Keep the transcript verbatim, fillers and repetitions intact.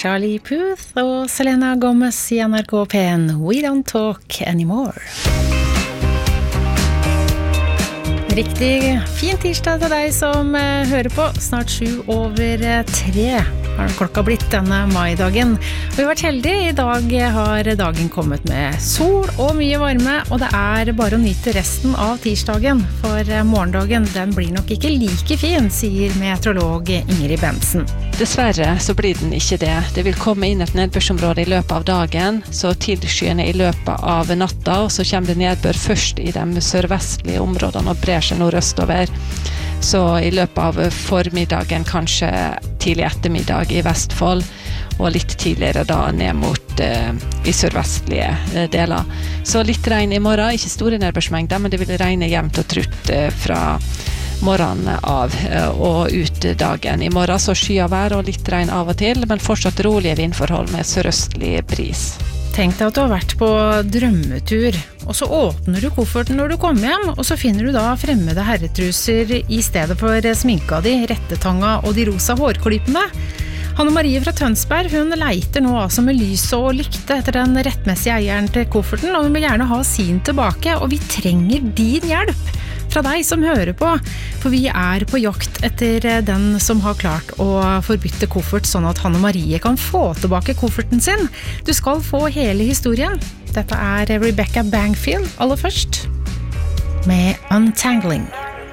Charlie Puth og Selena Gomez I N R K P en We Don't Talk Anymore. Riktig fin tirsdag til deg som eh, hører på. Snart sju over eh, tre har klokka blitt denne maidagen. Vi har vært heldige. I dag har dagen kommet med sol og mye varme, og det er bare å nyte resten av tirsdagen, for eh, morgendagen den blir nok ikke like fin, sier meteorolog Ingrid Bensen. Dessverre så blir den ikke det. Det vil komme inn et nedbørsområde I løpet av dagen, så tilskyende I løpet av natta, og så kommer det nedbør først I de sørvestlige områdene og brer seg nordøstover. Så I løpet av formiddagen, kanskje tidlig ettermiddag I Vestfold, og litt tidligere da ned mot eh, I sørvestlige eh, deler. Så litt regn I morgen, ikke store nedbørsmengder, men det vil regne jevnt og trutt eh, fra morgenen av eh, og ut dagen. I morgen så skyer vær og litt regn av og til, men fortsatt rolige vindforhold med sørøstlig bris. Tenk deg at du har vært på drømmetur, og så åpner du kofferten når du kommer hjem, og så finner du da fremmede herretruser I stedet for sminka di, rettetanga og de rosa hårklippene. Hanne Marie fra Tønsberg, hun leiter nå altså med lys og lykte etter den rettmessige eieren til kofferten, og hun vil gjerne ha sin tilbake, og vi trenger din hjelp fra deg som hører på, for vi er på jakt etter den som har klart å forbytte koffert sånn at Hanne Marie kan få tilbake kofferten sin. Du skal få hele historien. Dette er Rebecca Bangfield aller først med Untangling.